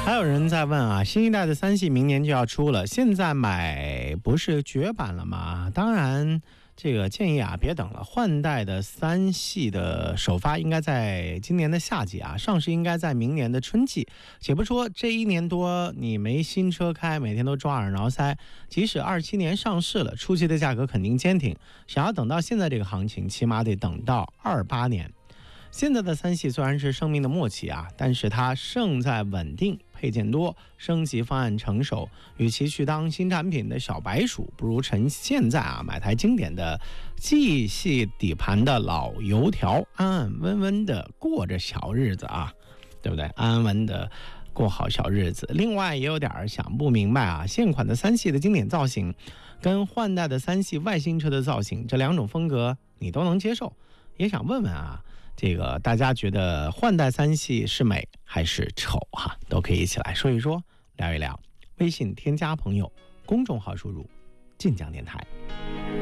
还有人在问啊，新一代的3系明年就要出了，现在买不是绝版了吗？当然，这个建议啊，别等了，换代的3系的首发应该在今年的夏季啊，上市应该在明年的春季。且不说这1年多你没新车开，每天都抓耳挠腮，即使27年上市了，初期的价格肯定坚挺，想要等到现在这个行情，起码得等到28年。现在的3系虽然是生命的末期啊，但是它胜在稳定，配件多，升级方案成熟。与其去当新产品的小白鼠，不如趁现在啊买台经典的 G 系底盘的老油条，安安稳稳的过着小日子啊，对不对？安安稳的过好小日子。另外也有点想不明白啊，现款的3系的经典造型跟换代的3系外新车的造型，这2种风格你都能接受？也想问问啊，这个大家觉得换代3系是美还是丑哈？都可以一起来说一说，聊一聊。微信添加朋友，公众号输入晋江电台。